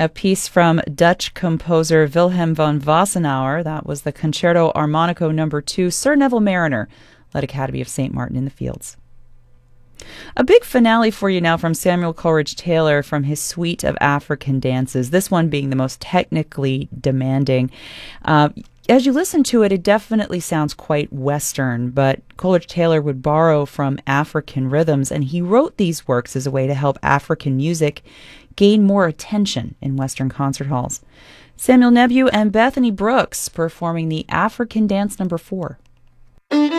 A piece from Dutch composer Wilhelm von Wassenaar. That was the Concerto Armonico No. 2, Sir Neville Mariner, led Academy of St. Martin in the Fields. A big finale for you now from Samuel Coleridge Taylor from his suite of African dances, this one being the most technically demanding. As you listen to it, it definitely sounds quite Western, but Coleridge Taylor would borrow from African rhythms, and he wrote these works as a way to help African music gain more attention in Western concert halls. Samuel Nebu and Bethany Brooks performing the African Dance No. 4.